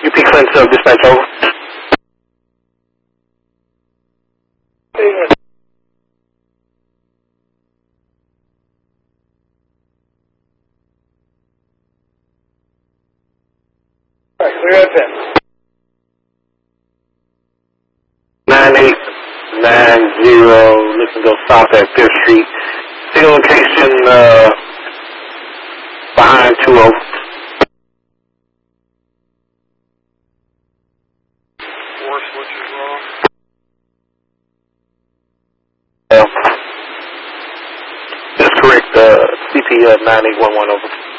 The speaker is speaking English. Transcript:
UP Clinton, dispatch over. Clear FM. 9890, listen, go south at 5th Street. See location behind 20. Force, which is wrong. That's correct. CP 9811 over.